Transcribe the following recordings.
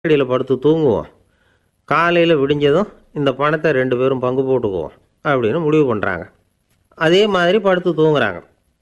அடியில் படுத்து தூங்குவோம், காலையில் விடிஞ்சதும் இந்த பணத்தை 2 பேரும் பங்கு போட்டுக்குவோம் அப்படின்னு முடிவு பண்ணுறாங்க. அதே மாதிரி படுத்து தூங்குறாங்க.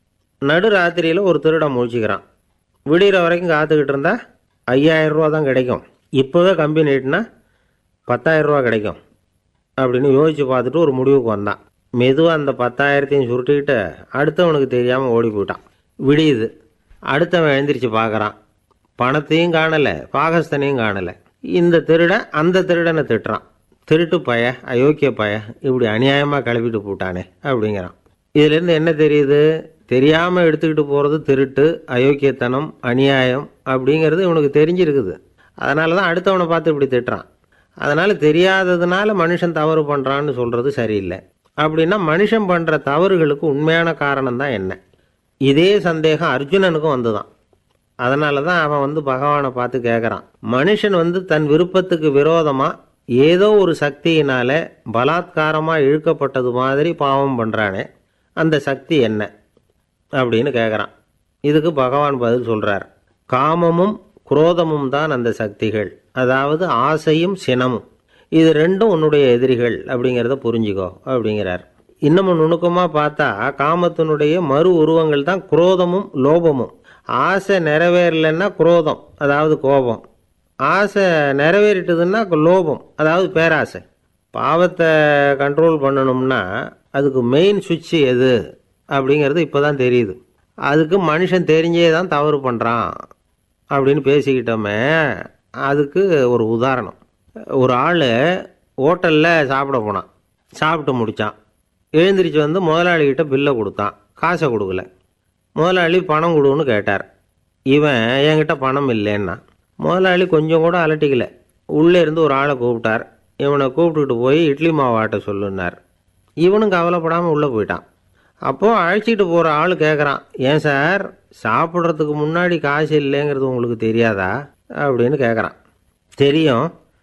நடு ராத்திரியில் ஒரு திருடன் முழிச்சிக்கிறான். விடிகிற வரைக்கும் காத்துக்கிட்டு இருந்தால் 5000 ரூபா தான் கிடைக்கும், இப்போவே கம்பி நீட்டினா 10,000 ரூபா கிடைக்கும் அப்படின்னு யோசித்து பார்த்துட்டு ஒரு முடிவுக்கு வந்தான். மெதுவாக அந்த 10,000த்தையும் சுருட்டிக்கிட்டு அடுத்தவனுக்கு தெரியாமல் ஓடி போயிட்டான். விடியுது. அடுத்தவன் எழுந்திரிச்சு பார்க்குறான். பணத்தையும் காணலை, பாகஸ்தனையும் காணலை. இந்த திருடன் அந்த திருடனை திட்டுறான். திருட்டு பய, அயோக்கிய பய, இப்படி அநியாயமாக கிளப்பிட்டு போட்டானே அப்படிங்கிறான். இதுலேருந்து என்ன தெரியுது? தெரியாமல் எடுத்துக்கிட்டு போகிறது திருட்டு, அயோக்கியத்தனம், அநியாயம் அப்படிங்கிறது இவனுக்கு தெரிஞ்சிருக்குது. அதனால தான் அடுத்தவனை பார்த்து இப்படி திட்டுறான். அதனால் தெரியாததுனால மனுஷன் தவறு பண்ணுறான்னு சொல்கிறது சரியில்லை. அப்படின்னா மனுஷன் பண்ணுற தவறுகளுக்கு உண்மையான காரணம் தான் என்ன? இதே சந்தேகம் அர்ஜுனனுக்கும் வந்துதான். அதனால தான் அவன் பகவானை பார்த்து கேட்குறான். மனுஷன் தன் விருப்பத்துக்கு விரோதமாக ஏதோ ஒரு சக்தியினால் பலாத்காரமாக இழுக்கப்பட்டது மாதிரி பாவம் பண்ணுறானே, அந்த சக்தி என்ன அப்படின்னு கேட்குறான். இதுக்கு பகவான் பதில் சொல்கிறார். காமமும் குரோதமும் தான் அந்த சக்திகள், அதாவது ஆசையும் சினமும். இது ரெண்டும் உன்னுடைய எதிரிகள் அப்படிங்கிறத புரிஞ்சுக்கோ அப்படிங்கிறார். இன்னமும் நுணுக்கமாக பார்த்தா காமத்தினுடைய மறு உருவங்கள் தான் குரோதமும் லோபமும். ஆசை நிறைவேறலைன்னா குரோதம், அதாவது கோபம். ஆசை நிறைவேறிட்டதுன்னா லோபம், அதாவது பேராசை. பாவத்தை கண்ட்ரோல் பண்ணணும்னா அதுக்கு மெயின் சுவிட்சு எது அப்படிங்கிறது இப்போ தான் தெரியுது. அதுக்கு மனுஷன் தெரிஞ்சே தான் தவறு பண்ணுறான் அப்படின்னு பேசிக்கிட்டோமே. அதுக்கு ஒரு உதாரணம். ஒரு ஆள் ஹோட்டலில் சாப்பிட போனான். சாப்பிட்டு முடித்தான். எழுந்திரிச்சு முதலாளிகிட்ட பில்லை கொடுத்தான். காசை கொடுக்கல. முதலாளி பணம் கொடுன்னு கேட்டார். இவன் என்கிட்ட பணம் இல்லைன்னா. முதலாளி கொஞ்சம் கூட அலட்டிக்கல. உள்ளே இருந்து ஒரு ஆளை கூப்பிட்டார். இவனை கூப்பிட்டுக்கிட்டு போய் இட்லி மாவு ஆட்ட சொல்லுன்னார். இவனும் கவலைப்படாமல் உள்ளே போயிட்டான். அப்போது அழைச்சிட்டு போகிற ஆள் கேட்குறான், ஏன் சார் சாப்பிட்றதுக்கு முன்னாடி காசு இல்லைங்கிறது உங்களுக்கு தெரியாதா அப்படின்னு கேட்குறான். தெரியும்,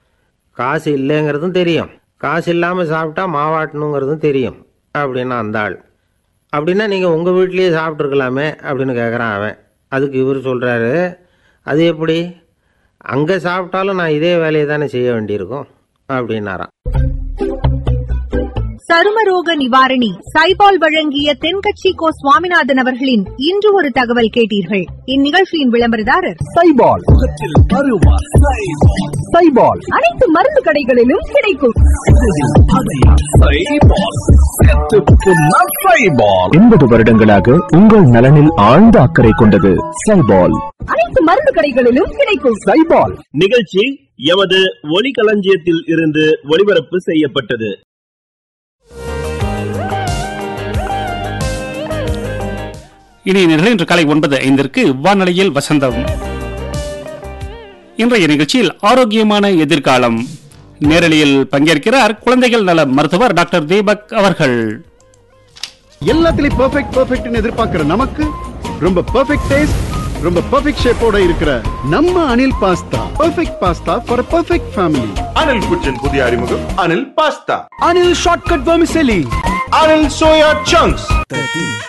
காசு இல்லைங்கிறதும் தெரியும், காசு இல்லாமல் சாப்பிட்டா மாவாட்டணுங்கிறதும் தெரியும் அப்படின்னா அந்த ஆள். அப்படின்னா நீங்கள் உங்கள் வீட்லேயே சாப்பிட்ருக்கலாமே அப்படின்னு கேட்குறான் அவன். அதுக்கு இவர் சொல்கிறாரு, அது எப்படி? அங்கே சாப்பிட்டாலும் நான் இதே வேலையை தானே செய்ய வேண்டியிருக்கும் அப்படின்னாராம். சருமரோக நிவாரணி சைபால் வழங்கிய தென்கட்சி கோ சுவாமிநாதன் அவர்களின் இன்று ஒரு தகவல் கேட்டீர்கள். இந்நிகழ்ச்சியின் விளம்பரதாரர் சைபால். சைபால் அனைத்து மருந்து கடைகளிலும் கிடைக்கும். 80 வருடங்களாக உங்கள் நலனில் ஆழ்ந்த அக்கறை கொண்டது சைபால். அனைத்து மருந்து கடைகளிலும் கிடைக்கும் சைபால். நிகழ்ச்சி எமது ஒலிகளஞ்சியத்தில் இருந்து ஒளிபரப்பு செய்யப்பட்டது. இணையர்கள் இன்று காலை 9:05 வானொலியில் வசந்தம். இன்றைய நிகழ்ச்சியில் ஆரோக்கியமான எதிர்காலம் நேரலியில் பங்கேற்கிறார் குழந்தைகள் நல மருத்துவர் டாக்டர் தீபக் அவர்கள். எல்லாத்துலயும் பெர்ஃபெக்ட்னு எதிர்பார்க்கிற நமக்கு ரொம்ப பெர்ஃபெக்ட் டேஸ்ட், ரொம்ப பெர்ஃபெக்ட் ஷேப்போட இருக்கிற நம்ம Anil pasta. Perfect pasta for perfect family. Anil குச்சின் புதிய அறிமுகம் Anil pasta. Anil shortcut vermicelli. Anil soya chunks.